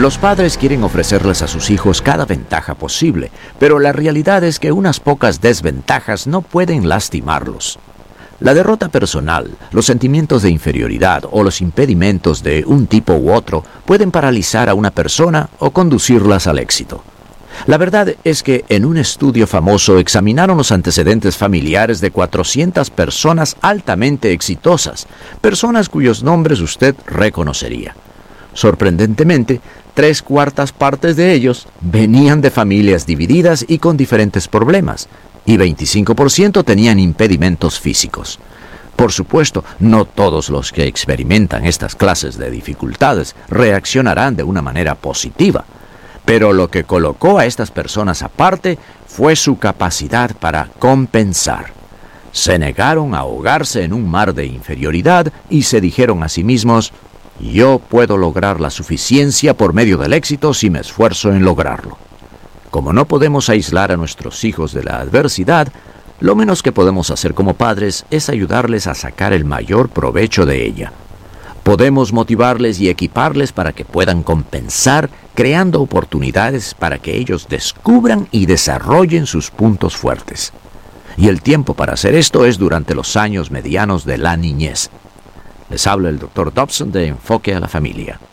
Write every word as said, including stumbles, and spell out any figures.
Los padres quieren ofrecerles a sus hijos cada ventaja posible, pero la realidad es que unas pocas desventajas no pueden lastimarlos. La derrota personal, los sentimientos de inferioridad o los impedimentos de un tipo u otro pueden paralizar a una persona o conducirlas al éxito. La verdad es que en un estudio famoso examinaron los antecedentes familiares de cuatrocientas personas altamente exitosas, personas cuyos nombres usted reconocería. Sorprendentemente, tres cuartas partes de ellos venían de familias divididas y con diferentes problemas, y veinticinco por ciento tenían impedimentos físicos. Por supuesto, no todos los que experimentan estas clases de dificultades reaccionarán de una manera positiva, pero lo que colocó a estas personas aparte fue su capacidad para compensar. Se negaron a ahogarse en un mar de inferioridad y se dijeron a sí mismos: yo puedo lograr la suficiencia por medio del éxito si me esfuerzo en lograrlo. Como no podemos aislar a nuestros hijos de la adversidad, lo menos que podemos hacer como padres es ayudarles a sacar el mayor provecho de ella. Podemos motivarles y equiparles para que puedan compensar, creando oportunidades para que ellos descubran y desarrollen sus puntos fuertes. Y el tiempo para hacer esto es durante los años medianos de la niñez. Les habla el doctor Dobson de Enfoque a la Familia.